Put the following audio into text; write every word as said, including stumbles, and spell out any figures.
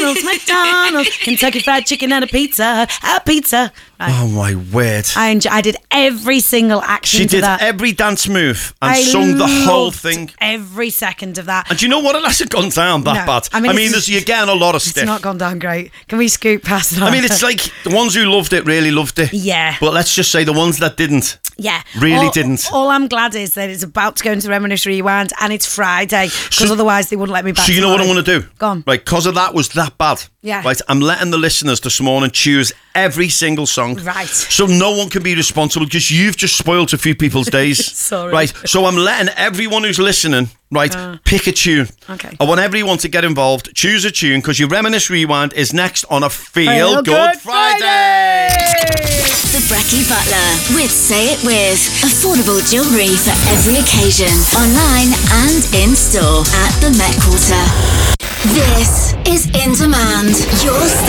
McDonald's, McDonald's, Kentucky Fried Chicken and a pizza, a pizza. Right. Oh my word! I enjoy, I did every single action. She to did that. every dance move and I sung the whole loved thing. Every second of that. And do you know what? It hasn't gone down that No. bad. I mean, I mean it's- there's, you're getting a lot of It's stiff. not gone down great. Can we scoot past that? I mean, it's like the ones who loved it really loved it. Yeah. But let's just say the ones that didn't. Yeah. Really all, didn't. All I'm glad is that it's about to go into Reminisce Rewind and it's Friday because So- otherwise they wouldn't let me back. So you know what I tomorrow. want to do? Go on. Right, because of that was that bad. Yeah. Right, I'm letting the listeners this morning choose every single song. Right. So no one can be responsible because you've just spoiled a few people's days. Sorry. Right, so I'm letting everyone who's listening, right, Uh, pick a tune. okay. I want everyone to get involved, choose a tune because your Reminisce Rewind is next on a Feel, Feel Good, Good Friday. The Brekkie Butler with Say It With. Affordable jewellery for every occasion. Online and in store at the Met Quarter. This is In Demand. Your